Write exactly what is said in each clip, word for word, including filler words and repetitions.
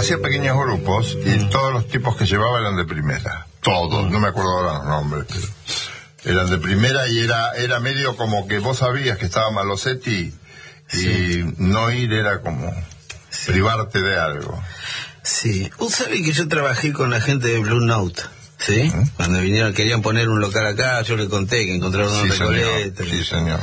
hacía pequeños grupos y mm. todos los tipos que llevaba eran de primera. Todos, mm. no me acuerdo ahora los nombres, pero eran de primera y era era medio como que vos sabías que estaba Malosetti y sí. no ir era como sí. privarte de algo. Sí, usted sabe que yo trabajé con la gente de Blue Note, ¿sí? ¿Mm? Cuando vinieron, querían poner un local acá, yo le conté que encontraron sí, una Recoleta. Sí, señor.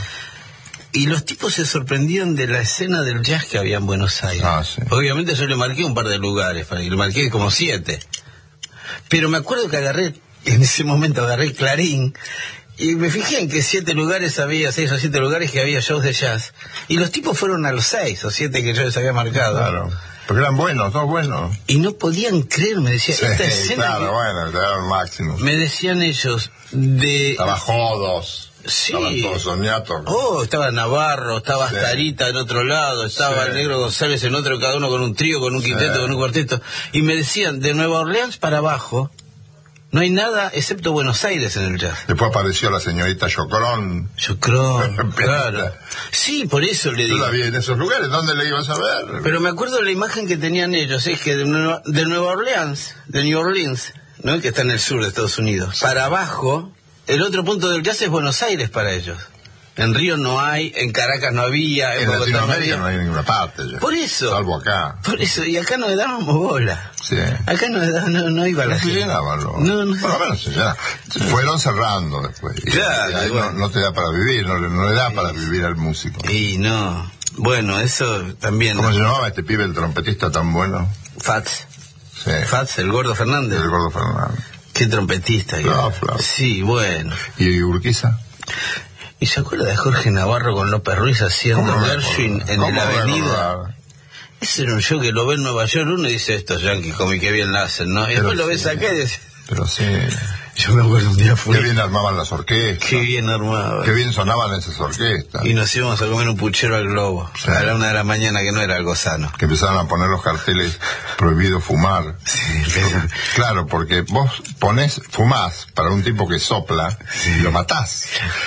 Y los tipos se sorprendían de la escena del jazz que había en Buenos Aires. Ah, sí. Obviamente yo le marqué un par de lugares, le marqué como siete. Pero me acuerdo que agarré, en ese momento agarré Clarín, y me fijé en que siete lugares había, seis o siete lugares que había shows de jazz. Y los tipos fueron a los seis o siete que yo les había marcado. Claro. Porque eran buenos, todos buenos. Y no podían creer, me decían, sí, esta escena... claro, que... bueno, te daban máximo. Me decían ellos, de... Estaba Jodos. Sí. Estaban todos soñatos. Oh, estaba Navarro, estaba sí. Starita en otro lado, estaba sí. el Negro González en otro, cada uno con un trío, con un quinteto, sí. con un cuarteto. Y me decían, de Nueva Orleans para abajo, no hay nada excepto Buenos Aires en el jazz. Después apareció la señorita Chocrón. Chocrón, claro. Sí, por eso le digo. ¿Tú la vi en esos lugares? ¿Dónde la ibas a ver? Pero me acuerdo de la imagen que tenían ellos, es que de Nueva, de Nueva Orleans, de New Orleans, ¿no? Que está en el sur de Estados Unidos, sí. para abajo... El otro punto del jazz es Buenos Aires para ellos. En Río no hay, en Caracas no había, en, en Bogotá Latinoamérica no no hay en ninguna parte. Ya. Por eso. Salvo acá. Por eso, y acá no le dábamos bola. Sí. Acá no, no, no iba a la no se llenaban los... No, no. Por lo menos se llenaban. Fueron cerrando después. Y claro. Y ahí bueno. no, no te da para vivir, no, no le da sí. para vivir al músico. Y no. Bueno, eso también. ¿Cómo ¿no? se llamaba este pibe, el trompetista tan bueno? Fats. Sí. Fats, el Gordo Fernández. El Gordo Fernández. Qué trompetista. Claro, claro. Sí, bueno. ¿Y Urquiza? ¿Y se acuerda de Jorge Navarro con López Ruiz haciendo Gershwin en la avenida? Ese era un show que lo ve en Nueva York uno y dice, estos yankees como y qué bien la hacen, ¿no? Y pero después sí, lo ves acá y dice... Pero sí... Yo me acuerdo un día fue... Qué bien armaban las orquestas. Qué bien armaban. Qué bien sonaban esas orquestas. Y nos íbamos a comer un puchero al Globo. Sí. A la una de la mañana, que no era algo sano. Que empezaron a poner los carteles prohibido fumar. Sí, pero... Claro, porque vos ponés, fumás para un tipo que sopla sí. y lo matás.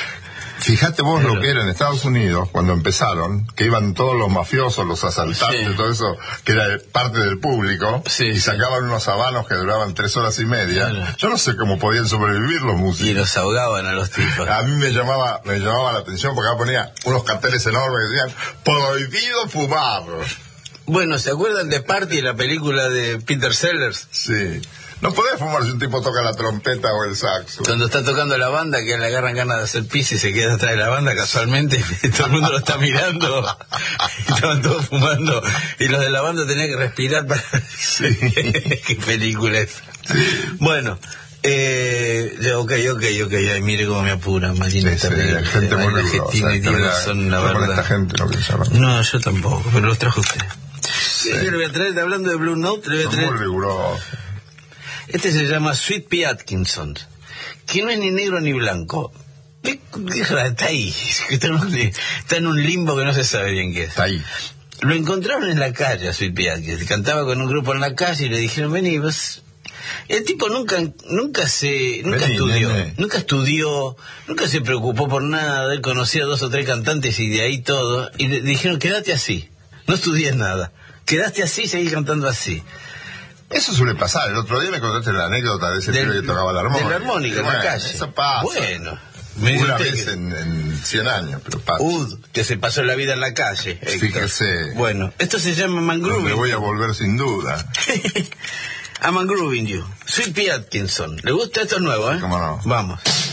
Fíjate vos pero... lo que era en Estados Unidos cuando empezaron, que iban todos los mafiosos, los asaltantes, sí. todo eso, que era parte del público, sí, y sacaban sí. unos habanos que duraban tres horas y media. Claro. Yo no sé cómo podían sobrevivir los músicos. Y los ahogaban a los tipos. A mí me llamaba, me llamaba la atención porque acá ponía unos carteles enormes que decían, prohibido fumar. Bueno, ¿se acuerdan de Party, la película de Peter Sellers? Sí. No podés fumar si un tipo toca la trompeta o el saxo. Cuando está tocando la banda, que le agarran ganas de hacer pis y se queda atrás de la banda casualmente, y todo el mundo lo está mirando, y estaban todos fumando, y los de la banda tenían que respirar para... Sí. Qué película es. Sí. Bueno, eh, ok, ok, ok, ay, mire cómo me apura, Marina. Sí, sí, hay gente muy rigurosa. La son la verdad. Esta gente no piensa nada. No, yo tampoco, pero los trajo usted. Sí. Yo le voy a traer, hablando de Blue Note, le voy a traer... Muy riguroso. Este se llama Sweet Pea Atkinson, que no es ni negro ni blanco. Está ahí, está en un limbo que no se sabe bien qué es. Está ahí. Lo encontraron en la calle a Sweet Pea Atkinson, cantaba con un grupo en la calle y le dijeron, vení, vos... El tipo nunca nunca se nunca vení, estudió, vení. nunca estudió, nunca se preocupó por nada, él conocía a dos o tres cantantes y de ahí todo, y le dijeron, quédate así, no estudies nada, quédate así y seguí cantando así. Eso suele pasar. El otro día me contaste la anécdota de ese tío que tocaba la armónica. De la armónica en bueno, la calle. Eso pasa. Bueno. Una vez que... en, en cien años, pero pasa. Uh, que se pasó la vida en la calle. Fíjese. Bueno, esto se llama Mangrooving. Me voy a volver sin duda. A Mangrooving You. Sweet Pea Atkinson. ¿Le gusta? Esto es nuevo, ¿eh? ¿Cómo no? Vamos.